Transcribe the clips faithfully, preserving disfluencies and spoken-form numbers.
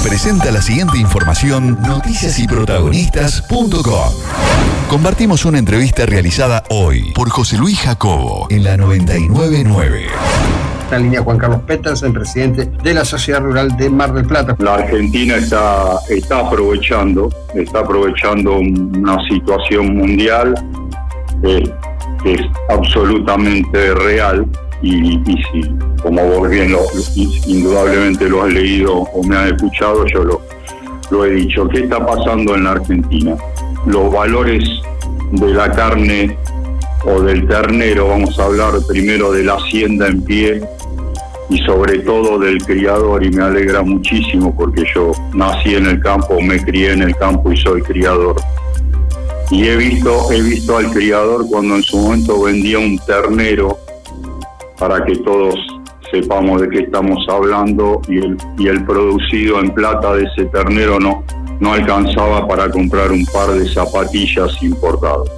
presenta la siguiente información noticias y protagonistas punto com. Compartimos una entrevista realizada hoy por José Luis Jacobo en la noventa y nueve punto nueve. En línea Juan Carlos Petersen, presidente de la Sociedad Rural de Mar del Plata. La Argentina está, está aprovechando, está aprovechando una situación mundial eh, que es absolutamente real y, y si, como vos bien lo, indudablemente lo has leído o me has escuchado, yo lo, lo he dicho. ¿Qué está pasando en la Argentina? Los valores de la carne o del ternero, vamos a hablar primero de la hacienda en pie y sobre todo del criador, y me alegra muchísimo porque yo nací en el campo, me crié en el campo y soy criador. Y he visto, he visto al criador cuando en su momento vendía un ternero, para que todos sepamos de qué estamos hablando, y el, y el producido en plata de ese ternero no, no alcanzaba para comprar un par de zapatillas importadas.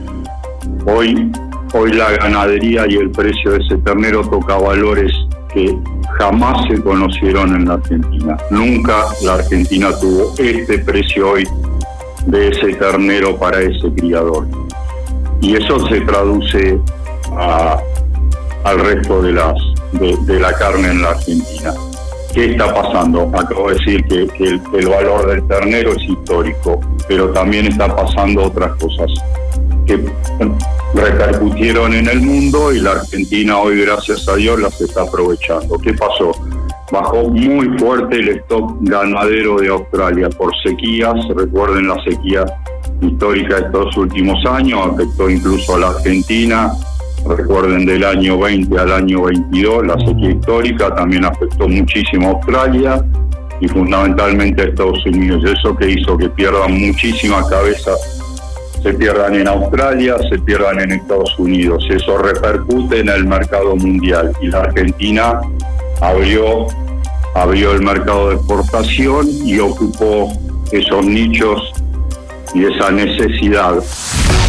Hoy, hoy la ganadería y el precio de ese ternero toca valores que jamás se conocieron en la Argentina. Nunca la Argentina tuvo este precio hoy de ese ternero para ese criador. Y eso se traduce a, al resto de, las, de, de la carne en la Argentina. ¿Qué está pasando? Acabo de decir que, que el, el valor del ternero es histórico, pero también está pasando otras cosas que repercutieron en el mundo y la Argentina hoy, gracias a Dios, las está aprovechando. ¿Qué pasó? Bajó muy fuerte el stock ganadero de Australia por sequías. Recuerden la sequía histórica de estos últimos años, afectó incluso a la Argentina. Recuerden del año veinte al año veintidós, la sequía histórica también afectó muchísimo a Australia y fundamentalmente a Estados Unidos. Eso que hizo que pierdan muchísimas cabezas, se pierdan en Australia, se pierdan en Estados Unidos. Eso repercute en el mercado mundial y la Argentina abrió, abrió el mercado de exportación y ocupó esos nichos y esa necesidad.